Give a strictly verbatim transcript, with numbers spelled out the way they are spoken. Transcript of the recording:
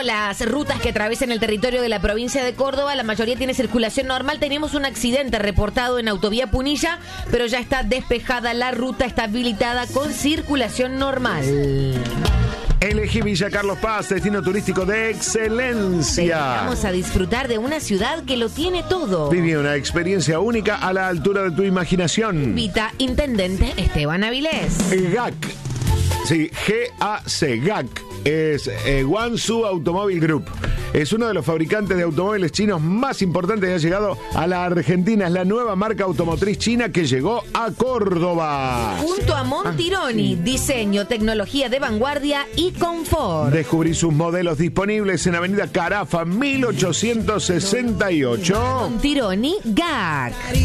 las rutas que atraviesan el territorio de la provincia de Córdoba, la mayoría tiene circulación normal. Tenemos un accidente reportado en Autovía Punilla, pero ya está despejada la ruta, está habilitada con circulación normal. Elegí Villa Carlos Paz, destino turístico de excelencia. Vamos a disfrutar de una ciudad que lo tiene todo. Viví una experiencia única a la altura de tu imaginación. Invita Intendente Esteban Avilés. G A C. Sí, G A C, G A C. Es eh, Guangzhou Automobile Group. Es uno de los fabricantes de automóviles chinos más importantes que ha llegado a la Argentina. Es la nueva marca automotriz china que llegó a Córdoba. Junto a Montironi, ah, sí. Diseño, tecnología de vanguardia y confort. Descubrí sus modelos disponibles en Avenida Carafa, mil ochocientos sesenta y ocho. Montironi, G A C.